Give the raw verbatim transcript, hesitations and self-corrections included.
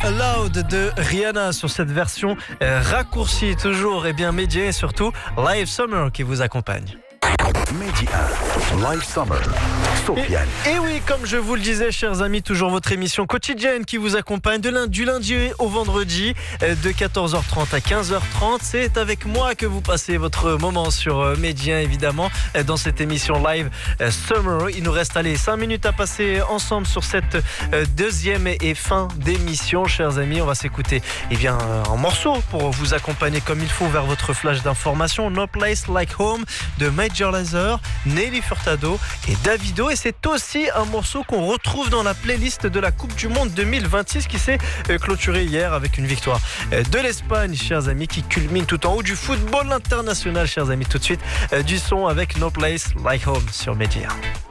Loud de Rihanna sur cette version euh, raccourcie, toujours et bien Mehdi et surtout Live Summer qui vous accompagne. Mehdi un, Live Summer, Sofiane. Et, et oui, comme je vous le disais, chers amis, toujours votre émission quotidienne qui vous accompagne de lundi, du lundi au vendredi de quatorze heures trente à quinze heures trente. C'est avec moi que vous passez votre moment sur Mehdi un, évidemment, dans cette émission Live Summer. Il nous reste, allez, cinq minutes à passer ensemble sur cette deuxième et fin d'émission, chers amis. On va s'écouter eh bien, en morceaux pour vous accompagner comme il faut vers votre flash d'information. No Place Like Home de Major Lazer, Nelly Furtado et Davido. Et c'est aussi un morceau qu'on retrouve dans la playlist de la Coupe du Monde deux mille vingt-six qui s'est clôturée hier avec une victoire de l'Espagne, chers amis, qui culmine tout en haut du football international, chers amis. Tout de suite, du son avec No Place Like Home sur Mehdi un.